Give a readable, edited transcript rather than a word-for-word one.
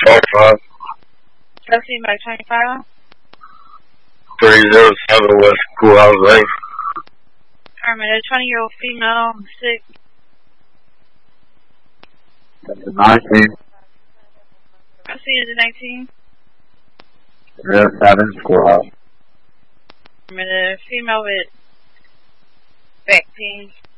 25. Chelsea by 25. 307 West Schoolhouse Lane. A 20-year-old female, sick. That's a 19. Chelsea is a 19. 307 Schoolhouse. A female with back pain.